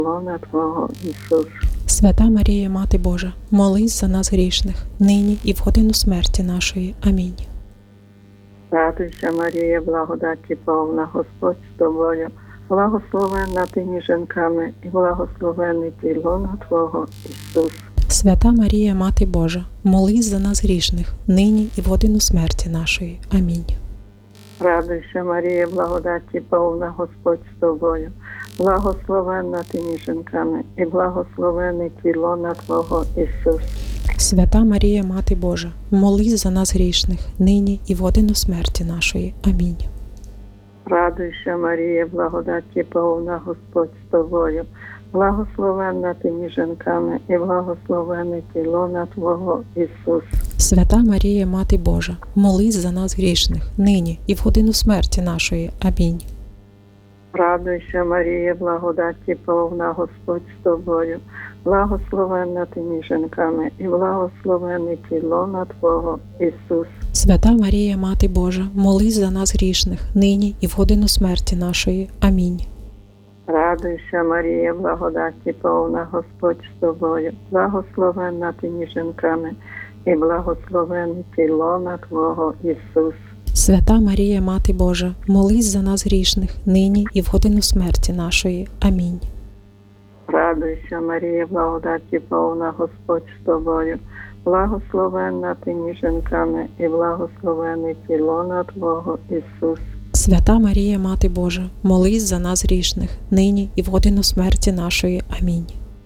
лона Твого Ісус. Свята Марія, Мати Божа, молись за нас грішних, нині і в годину смерті нашої. Амінь. Радуйся, Марія, благодаті повна, Господь з тобою, благословенна ти між жінками, і благословений плід лона Твого Ісус. Свята Марія, Мати Божа, молись за нас грішних, нині і в годину смерті нашої. Амінь. Радуйся, Марія, благодаті повна, Господь з тобою, благословенна ти між жінками, і благословений плід лона Твого Ісус. Свята Марія, Мати Божа, молись за нас грішних, нині і в годину смерті нашої. Амінь. Радуйся, Марія, благодаті повна, Господь з тобою, благословенна ти між жінками, і благословений плід лона Твого Ісус. Свята Марія, Мати Божа, молись за нас грішних, нині і в годину смерті нашої. Амінь. Радуйся, Марія, благодаті повна, Господь з тобою, благословенна ти між жінками, і благословений плід лона Твого Ісус. Свята Марія, Мати Божа, молись за нас грішних, нині і в годину смерті нашої. Амінь. Радуйся, Марія, благодаті повна, Господь з тобою, благословенна ти між жінками, і благословений плід лона Твого Ісус. Свята Марія, Мати Божа, молись за нас грішних, нині і в годину смерті нашої. Амінь. Радуйся, Марія, благодаті повна, Господь з тобою, благословенна ти між жінками, і благословений плід лона Твого Ісус. Свята Марія, Мати Божа, молись за нас грішних, нині і в годину смерті нашої. Амінь.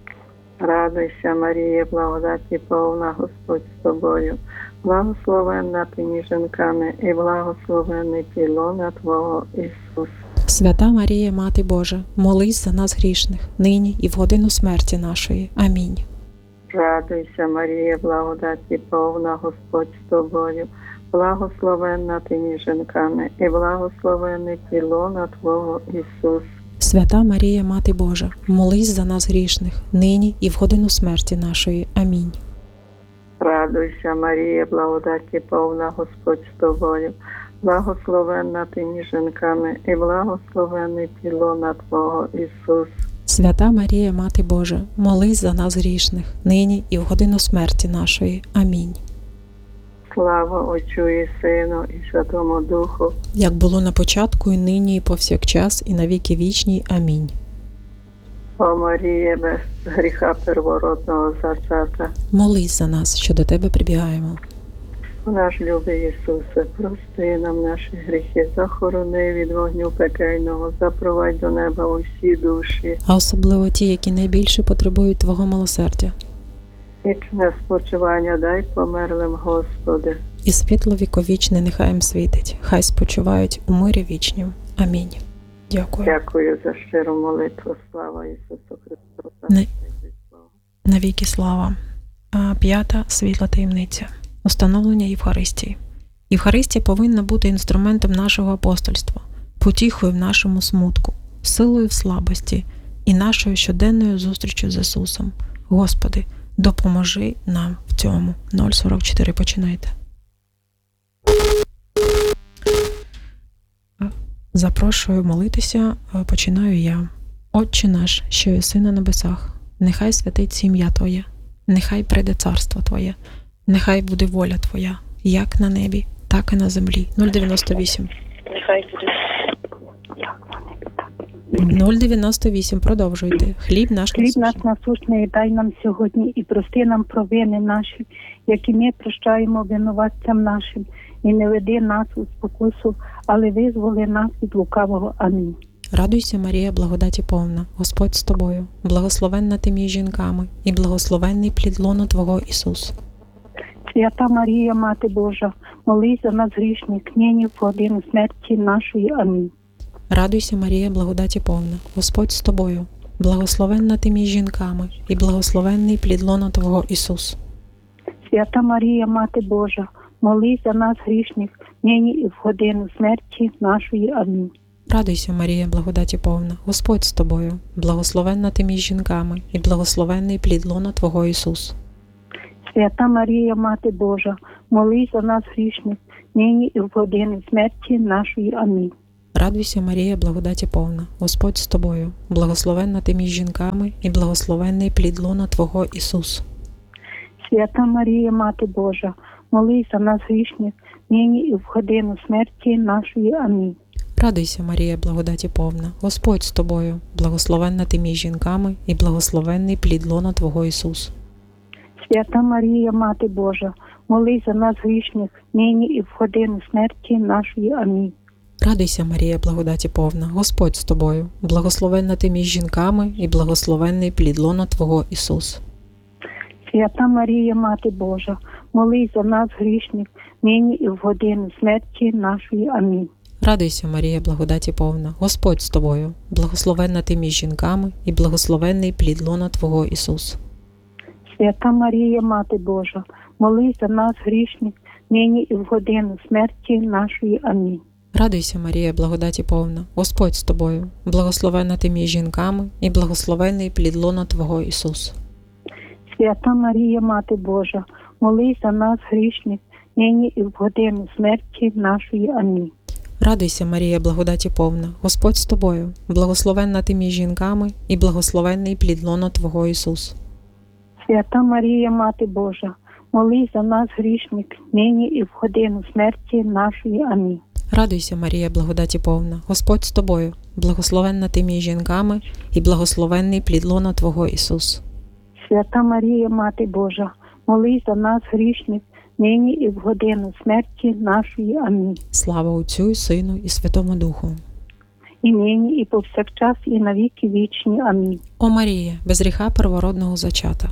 Радуйся, Марія, благодаті повна, Господь з тобою, благословенна ти між жінками, і благословений плід лона Твого Ісус. Свята Марія, Мати Божа, молись за нас грішних, нині і в годину смерті нашої. Амінь. Радуйся, Марія, благодаті повна, Господь з тобою, благословенна ти між жінками, і благословений плід лона Твого Ісус. Свята Марія, Мати Божа, молись за нас грішних, нині і в годину смерті нашої. Амінь. Радуйся, Марія, благодаті повна, Господь з тобою, благословенна ти між жінками, і благословений плід лона Твого Ісус. Свята Марія, Мати Божа, молись за нас грішних, нині і в годину смерті нашої. Амінь. Слава Отцю і Сину, і Святому Духу, Як було на початку, і нині, і повсякчас, і на віки вічні. Амінь. о Марія, без гріха первородного зачата. Молись за нас, що до Тебе прибігаємо. Наш любий Ісусе, прости нам наші гріхи, захорони від вогню пекельного, запровадь до неба усі душі. А особливо ті, які найбільше потребують Твого милосердя. Вічне спочивання дай померлим, Господи. І світло віковічне нехай їм світить, хай спочивають у мирі вічнім. Амінь. Дякую. Дякую за щиру молитву. Слава Ісусу Христу. Навіки слава. П'ята світла таємниця. Установлення Євхаристії. Євхаристія повинна бути інструментом нашого апостольства, потіхою в нашому смутку, силою в слабості і нашою щоденною зустрічю з Ісусом. Господи, допоможи нам в цьому. 044 починайте. Запрошую молитися, починаю я. Отче наш, що єси на небесах, нехай святиться ім'я Твоє, нехай прийде царство Твоє, нехай буде воля Твоя, як на небі, так і на землі. 098. Нехай буде. 098, продовжуйте. Хліб наш насущний дай нам сьогодні, і прости нам провини наші, які ми прощаємо винуватцям нашим, і не веди нас у спокусу, але визволи нас від лукавого. Амінь. Радуйся, Марія, благодаті повна, Господь з тобою, благословенна ти між жінками, і благословенний плід лона Твого Ісус. Свята Марія, Мати Божа, молись за нас грішних, нині в годину смерті нашої. Амінь. Радуйся, Марія, благодаті повна, Господь з тобою, благословенна ти між жінками, і благословенний плід лона Твого Ісус. Свята Марія, Мати Божа, молись за нас грішних, нині і в годину смерті нашої. Амінь. Радуйся, Марія, благодаті повна, Господь з тобою, благословенна ти між жінками, і благословенний плід лона Твого Ісус. Свята Марія, Мати Божа, молись за нас грішних, нині і в годину смерті нашої. Амінь. Радуйся, Марія, благодаті повна, Господь з тобою, благословенна ти між жінками, і благословенний плід лона Твого, Ісус. Свята Марія, Мати Божа, молись за нас грішних, нині і в годину смерті нашої. Амінь. Радуйся, Марія, благодаті повна, Господь з тобою, благословенна ти між жінками, і благословенний плід лона Твого, Ісус. Свята Марія, Мати Божа, молись за нас грішних, нині і в годину смерті нашої. Амінь. Радуйся, Марія, благодаті повна, Господь з тобою, благословенна ти між жінками, і благословенний плід лона Твого, Ісус. Свята Марія, Мати Божа, молись за нас грішних, нині і в годину смерті нашої. Амінь. Радуйся, Марія, благодаті повна, Господь з тобою, благословенна ти між жінками, і благословенний плід лона Твого, Ісус. Свята Марія, Мати Божа, молись за нас грішних, нині і в годину смерті нашої. Амінь. Радуйся, Марія, благодаті повна, Господь з тобою, благословенна ти між жінками, і благословенний плід лона Твого, Ісус. Свята Марія, Мати Божа, молись за нас грішних, нині і в годину смерті нашої. Амінь. Радуйся, Марія, благодаті повна, Господь з тобою, благословенна ти між жінками, і благословенний плід лона Твого, Ісус. Свята Марія, Мати Божа, молись за нас грішних, нині і в годину смерті нашої. Амінь. Радуйся, Марія, благодаті повна, Господь з тобою, благословенна ти між жінками, і благословенний плід лона Твого, Ісус. Свята Марія, Мати Божа, молись за нас грішних, нині і в годину смерті нашої. Амінь. Слава Отцю і Сину, і Святому Духу. І нині, і повсякчас, і навіки вічні. Амінь. О Марія, без гріха первородного зачата.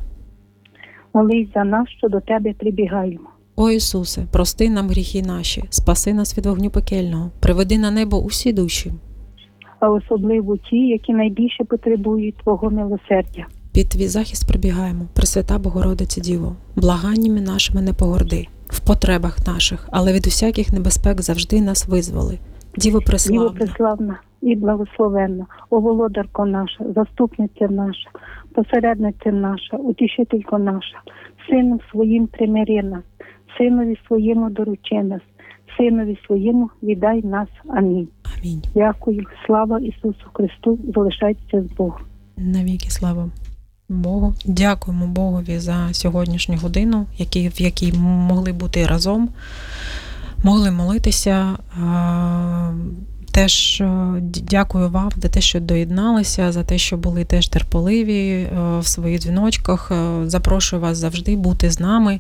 Молись за нас, що до Тебе прибігаємо. О Ісусе, прости нам гріхи наші, спаси нас від вогню пекельного, приведи на небо усі душі. А особливо ті, які найбільше потребують Твого милосердя. Під Твій захист прибігаємо, Пресвята Богородице Діво, благаннями нашими не погорди, в потребах наших, але від усяких небезпек завжди нас визволи. Діво Діво преславна, преславна і благословенна, о володарко наша, заступниця наша, посередниця наша, утішителько наша, Сином своїм примири нас, Синові своєму доручи нас, Синові своєму віддай нас. Амінь. амінь. Дякую. Слава Ісусу Христу. Залишайтеся з Богом. Навіки слава Богу. Дякуємо Богові за сьогоднішню годину, в якій могли бути разом, могли молитися. Теж дякую вам за те, що доєдналися, за те, що були теж терпеливі в своїх дзвіночках. Запрошую вас завжди бути з нами,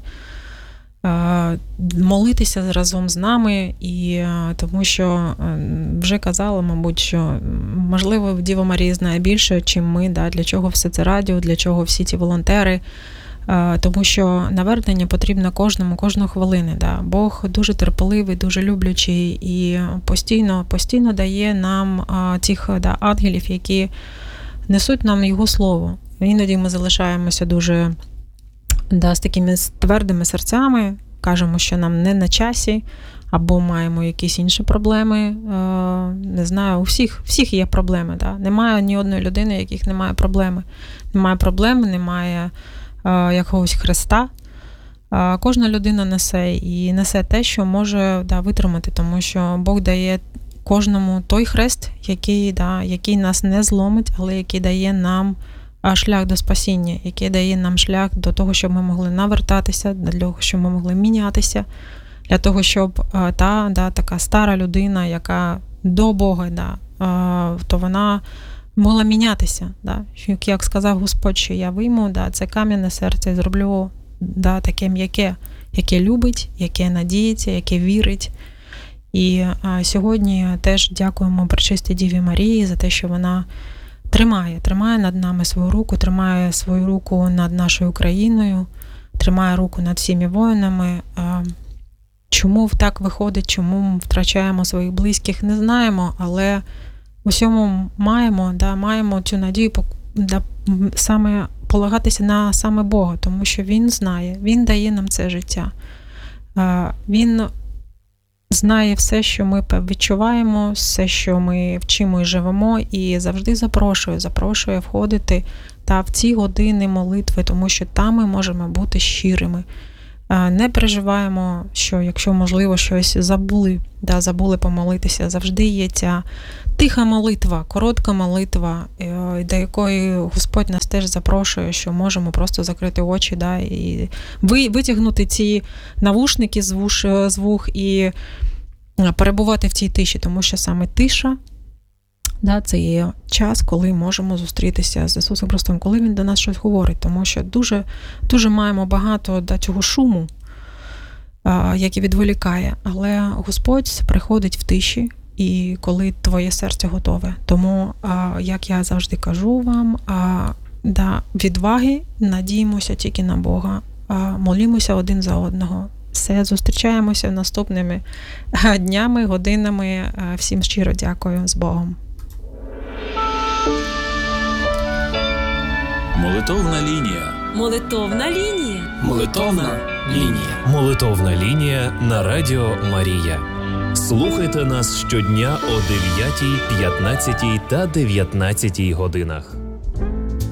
молитися разом з нами, і тому що вже казала, мабуть, що можливо Діва Марія знає більше, чим ми, для чого все це радіо, для чого всі ці волонтери, тому що навернення потрібно кожну хвилину. Бог дуже терпеливий, дуже люблячий і постійно дає нам тих ангелів, які несуть нам Його Слово. Іноді ми залишаємося дуже з такими твердими серцями, кажемо, що нам не на часі, або маємо якісь інші проблеми. Не знаю, у всіх є проблеми. Немає ні одної людини, яких немає проблеми. Немає проблеми, немає якогось хреста. Кожна людина несе те, що може витримати, тому що Бог дає кожному той хрест, який нас не зломить, але який дає нам шлях до спасіння, який дає нам шлях до того, щоб ми могли навертатися, для того, щоб ми могли мінятися, для того, щоб така стара людина, яка до Бога, то вона могла мінятися. Як сказав Господь, що я вийму це кам'яне серце і зроблю таке м'яке, яке любить, яке надіється, яке вірить. І сьогодні теж дякуємо Пречистій Діві Марії за те, що вона тримає над нами свою руку, тримає свою руку над нашою країною, тримає руку над всіми воїнами. Чому так виходить, чому ми втрачаємо своїх близьких, не знаємо, але в усьому маємо цю надію саме полагатися на саме Бога, тому що Він знає, Він дає нам це життя. Він знає все, що ми відчуваємо, все, що ми вчимо і живемо, і завжди запрошує входити в ці години молитви, тому що там ми можемо бути щирими. Не переживаємо, що якщо, можливо, щось забули помолитися. Завжди є ця тиха молитва, коротка молитва, до якої Господь нас теж запрошує, що можемо просто закрити очі, і витягнути ці навушники з вух і перебувати в цій тиші, тому що саме тиша, це є час, коли можемо зустрітися з Ісусом Христом, коли Він до нас щось говорить, тому що дуже, дуже маємо багато цього шуму, який відволікає, але Господь приходить в тиші, і коли твоє серце готове. Тому, як я завжди кажу вам, відваги, надіємося тільки на Бога, молімося один за одного. Все, зустрічаємося наступними днями, годинами. Всім щиро дякую, з Богом. Молитовна лінія. Молитовна лінія. Молитовна лінія. Молитовна лінія на Радіо Марія. Слухайте нас щодня о 9, 15 та 19 годинах.